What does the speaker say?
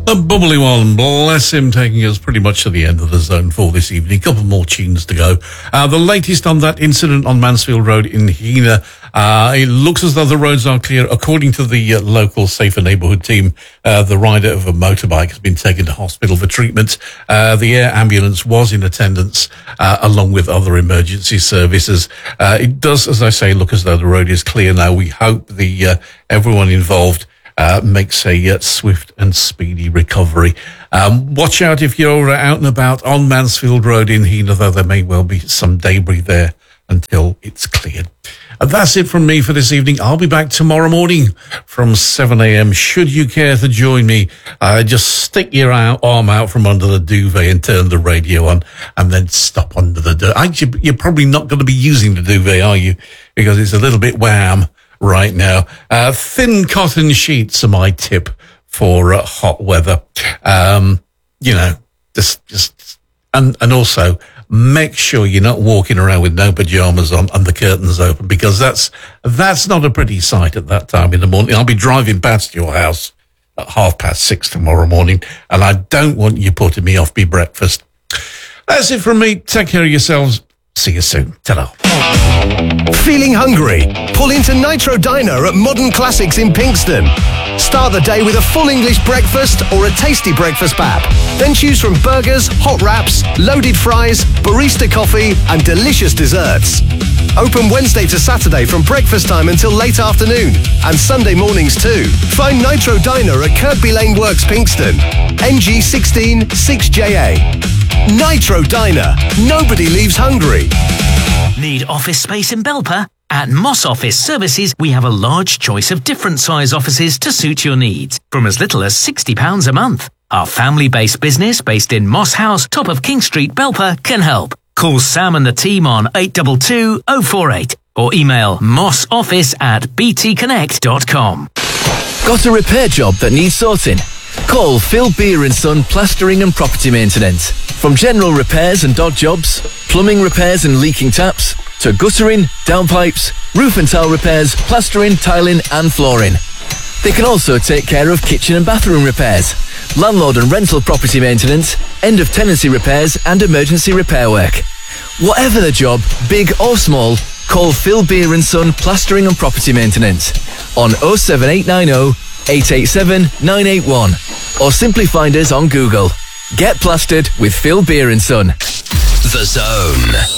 The bubbly one, bless him, taking us pretty much to the end of the zone for this evening. A couple more tunes to go. The latest on that incident on Mansfield Road in Heanor. It looks as though the roads are clear. According to the local Safer Neighbourhood team, the rider of a motorbike has been taken to hospital for treatment. The air ambulance was in attendance, along with other emergency services. It does, as I say, look as though the road is clear now. We hope everyone involved makes a swift and speedy recovery. Watch out if you're out and about on Mansfield Road in Heanor, though there may well be some debris there until it's cleared. That's it from me for this evening. I'll be back tomorrow morning from 7 a.m. Should you care to join me, just stick your arm out from under the duvet and turn the radio on, and then stop under the duvet. You're probably not going to be using the duvet, are you? Because it's a little bit wham right now. Thin cotton sheets are my tip for hot weather. And also make sure you're not walking around with no pajamas on and the curtains open, because that's not a pretty sight at that time in the morning. I'll be driving past your house at 6:30 tomorrow morning, and I don't want you putting me off my breakfast. That's it from me. Take care of yourselves. See you soon. Ta-da. Feeling hungry? Pull into Nitro Diner at Modern Classics in Pinxton. Start the day with a full English breakfast or a tasty breakfast pap. Then choose from burgers, hot wraps, loaded fries, barista coffee and delicious desserts. Open Wednesday to Saturday from breakfast time until late afternoon, and Sunday mornings too. Find Nitro Diner at Kirkby Lane Works, Pinxton. NG16 6JA. Nitro Diner. Nobody leaves hungry. Need office space in Belper? At Moss Office Services, we have a large choice of different size offices to suit your needs, from as little as £60 a month. Our family-based business, based in Moss House, top of King Street, Belper, can help. Call Sam and the team on 822 048 or email mossoffice@btconnect.com. Got a repair job that needs sorting? Call Phil Beer & Son Plastering and Property Maintenance. From general repairs and dog jobs, plumbing repairs and leaking taps, to guttering, downpipes, roof and tile repairs, plastering, tiling and flooring. They can also take care of kitchen and bathroom repairs, landlord and rental property maintenance, end of tenancy repairs and emergency repair work. Whatever the job, big or small, call Phil Beer & Son Plastering and Property Maintenance on 07890 887 981 or simply find us on Google. Get plastered with Phil Beer & Son. The Zone.